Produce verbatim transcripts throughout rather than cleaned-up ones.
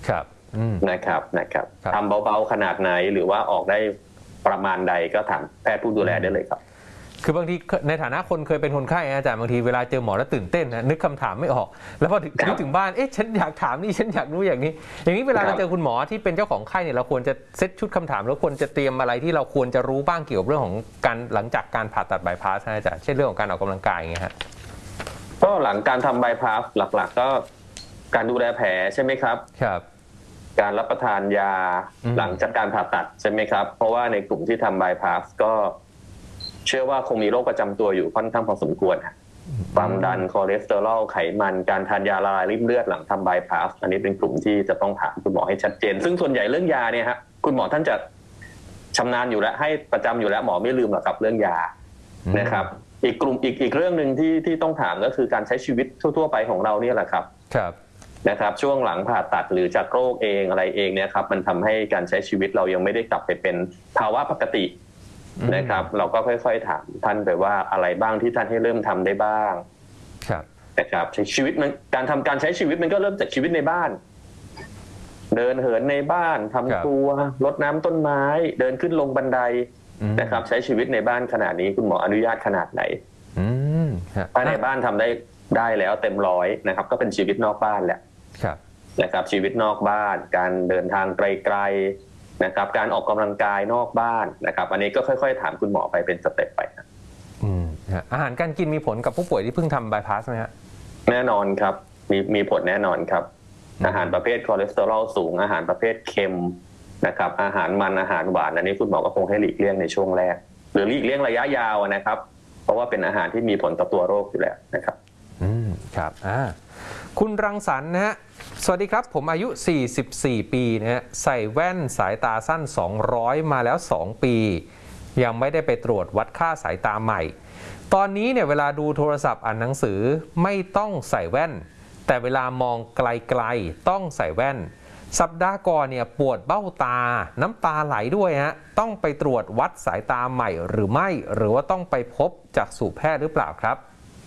ครับนะครับนะครับทำเบาๆขนาดไหนหรือว่าออกได้ประมาณใดก็ถามแพทย์ผู้ดูแลได้เลยครับคือบางทีในฐานะคนเคยเป็นคนไข้อาจารย์บางทีเวลาเจอหมอแล้วตื่นเต้นนะนึกคำถามไม่ออกแล้วพอถึงนึกถึงบ้านเอ๊ะฉันอยากถามนี่ฉันอยากรู้อย่างนี้อย่างนี้เวลาเราเจอคุณหมอที่เป็นเจ้าของไข้เนี่ยเราควรจะเซตชุดคำถามแล้วควรจะเตรียมอะไรที่เราควรจะรู้บ้างเกี่ยวกับเรื่องของการหลังจากการผ่าตัดบายพาสอาจารย์เช่นเรื่องของการออกกำลังกายอย่างเงี้ยฮะก็หลังการทำบายพาสหลักๆก็การดูแลแผลใช่ไหมครับครับการรับประทานยาหลังจากการผ่าตัดใช่ไหมครับเพราะว่าในกลุ่มที่ทำบายพาสก็เชื่อว่าคงมีโรคประจำตัวอยู่ค่อนข้างพอสมควรความดันคอเลสเตอรอลไขมันการทานยาละลายริ่มเลือดหลังทำบายพาสอันนี้เป็นกลุ่มที่จะต้องถามคุณหมอให้ชัดเจนซึ่งส่วนใหญ่เรื่องยาเนี่ยฮะคุณหมอท่านจะชำนาญอยู่แล้วให้ประจำอยู่แล้วหมอไม่ลืมหรอกครับเรื่องยานะครับอีกกลุ่มอีกอีกเรื่องหนึ่งที่ที่ต้องถามก็คือการใช้ชีวิตทั่วๆไปของเราเนี่ยแหละครับครับนะครับช่วงหลังผ่าตัดหรือจากโรคเองอะไรเองเนี่ยครับมันทำให้การใช้ชีวิตเรายังไม่ได้กลับไปเป็นภาวะปกตินะครับเราก็ค่อยๆถามท่านไปว่าอะไรบ้างที่ท่านให้เริ่มทำได้บ้างนะครับใช้ชีวิตมันการทำการใช้ชีวิตมันก็เริ่มจากชีวิตในบ้านเดินเหินในบ้านทำครัวรดน้ำต้นไม้เดินขึ้นลงบันไดนะครับใช้ชีวิตในบ้านขนาดนี้คุณหมออนุญาตขนาดไหนถ้าในบ้านทำได้ได้แล้วเต็มร้อยนะครับก็เป็นชีวิตนอกบ้านแหละนะครับชีวิตนอกบ้านการเดินทางไกลๆนะครับการออกกำลังกายนอกบ้านนะครับอันนี้ก็ค่อยๆถามคุณหมอไปเป็นสเต็ปไปนะอาหารการกินมีผลกับผู้ป่วยที่เพิ่งทำบายพาสไหมฮะแน่นอนครับมีมีผลแน่นอนครับอาหารประเภทคอเลสเตอรอลสูงอาหารประเภทเค็มนะครับอาหารมันอาหารหวานอันนี้คุณหมอก็คงให้หลีกเลี่ยงในช่วงแรกหรือหลีกเลี่ยงระยะยาวนะครับเพราะว่าเป็นอาหารที่มีผลต่อตัวโรคอยู่แล้วนะครับอืมครับอ่าคุณรังสรรค์นะฮะสวัสดีครับผมอายุสี่สิบสี่ปีนะฮะใส่แว่นสายตาสั้นสองร้อยมาแล้วสองปียังไม่ได้ไปตรวจวัดค่าสายตาใหม่ตอนนี้เนี่ยเวลาดูโทรศัพท์อ่านหนังสือไม่ต้องใส่แว่นแต่เวลามองไกลๆต้องใส่แว่นสัปดาห์ก่อนเนี่ยปวดเบ้าตาน้ำตาไหลด้วยฮะต้องไปตรวจวัดสายตาใหม่หรือไม่หรือว่าต้องไปพบจักษุแพทย์หรือเปล่าครับ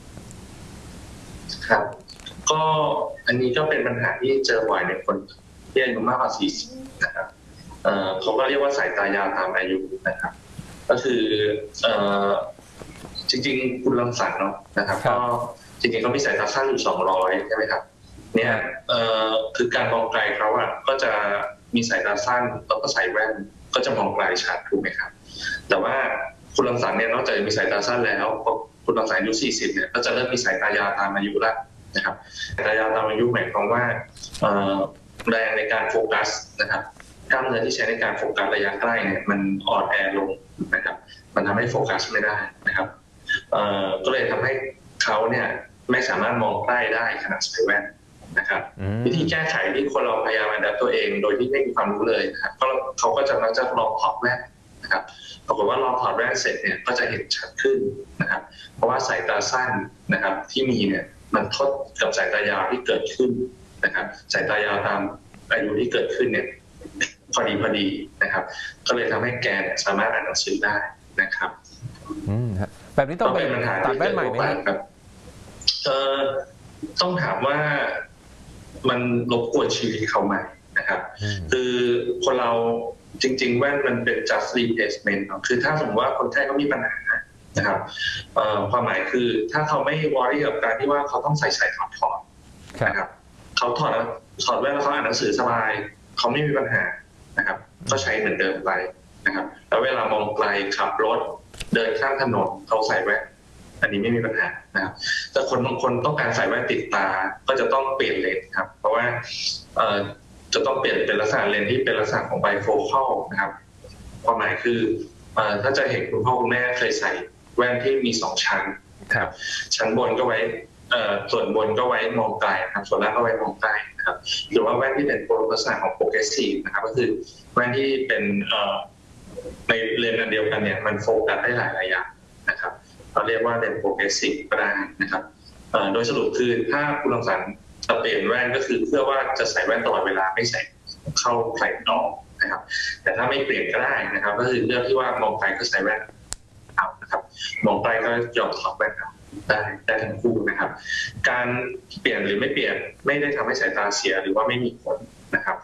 ครับก็อันนี้ก็เป็นปัญหาที่เจอบ่อยในคนที่อายุมากกว่าสี่สิบนะครับเอ่อเขาก็เรียกว่าสายตายาวตามอายุนะครับก็คือเอ่อจริงๆคุณรังสรรค์เนาะนะครับก็จริงๆเขามีสายตาสั้นอยู่สองร้อยใช่ไหมครับเนี่ยเอ่อคือการมองไกลเขาอ่ะก็จะมีสายตาสั้นแล้วก็ใส่แว่นก็จะมองไกลชัดถูกไหมครับแต่ว่าคุณรังสรรค์เนี่ยนอกจากมีสายตาสั้นแล้วคุณรังสรรค์อายุสี่สิบเนี่ยก็จะเริ่มมีสายตายาวตามอายุแล้วนะครับสายตายาวตามอายุหมายความว่าแรงในการโฟกัสนะครับกล้ามเนื้อที่ใช้ในการโฟกัสระยะใกล้เนี่ยมันอ่อนแอลงนะครับมันทำให้โฟกัสไม่ได้นะครับก็เลยทำให้เขาเนี่ยไม่สามารถมองใกล้ได้ขณะใส่แว่นนะครับวิธีแก้ไขที่คนเราพยายามอัดแอปตัวเองโดยที่ไม่มีความรู้เลยนะครับก็เขาก็จะมักจะลองถอดแว่นนะครับปรากฏว่าลองถอดแว่นเสร็จเนี่ยก็จะเห็นชัดขึ้นนะครับเพราะว่าสายตาสั้นนะครับที่มีเนี่ยมันทดกับสายตายาวที่เกิดขึ้นนะครับสายตายาวตามอายุที่เกิดขึ้นเนี่ยพอดีพอดีนะครับก็เลยทำให้แกเนี่ยสามารถอ่านหนังสือได้นะครับแบบนี้ต้องไปตัดแว่นใหม่ไหมครับเอ่อต้องถามว่ามันรบกวนชีวิตเขาไหมนะครับคือคนเราจริงๆแว่นมันเป็น just replacement คือถ้าสมมติว่าคนไข้เขามีปัญหานะครับความหมายคือถ้าเขาไม่วอรี่กับการที่ว่าเขาต้องใส่ใส่ถอดถอดนะครับเขาถอดแล้วถอดแว่นแล้วเขาอ่านหนังสือสบายเขาไม่มีปัญหานะครับก็ใช้เหมือนเดิมไปนะครับแล้วเวลามองไกลขับรถเดินข้ามถนนเขาใส่แว่นอันนี้ไม่มีปัญหานะครับแต่คนบางคนต้องการใส่แว่นติดตาก็จะต้องเปลี่ยนเลนส์ครับเพราะว่าจะต้องเปลี่ยนเป็นลักษณะเลนส์ที่เป็นลักษณะของไบโฟคัลนะครับความหมายคือถ้าจะเห็นคุณพ่อคุณแม่เคยใส่แว่นที่มีสองชั้นครับชั้นบนก็ไว้ส่วนบนก็ไว้มองไกลครับส่วนล่างก็ไว้มองใกล้นะครับหรือว่าแว่นที่เป็นลักษณะของโปรเกรสซีฟนะครับก็คือแว่นที่เป็นในเลนส์เดียวกันเนี่ยมันโฟกัสได้หลายระยะนะครับเราเรียกว่าเลนส์โปรเกรสซีฟก็ได้นะครับโดยสรุปคือถ้าคุณรังสรรค์จะเปลี่ยนแว่นก็คือเพื่อว่าจะใส่แว่นตลอดเวลาไม่ใส่เข้าใส่ออกนะครับแต่ถ้าไม่เปลี่ยนก็ได้นะครับก็คือเลือกที่ว่ามองไกลก็ใส่แว่นเอานะครับมองไกลก็ยอมถอดแว่นเอาได้ได้ทั้งคู่นะครับการเปลี่ยนหรือไม่เปลี่ยนไม่ได้ทำให้สายตาเสียหรือว่าไม่มีผลนะครับ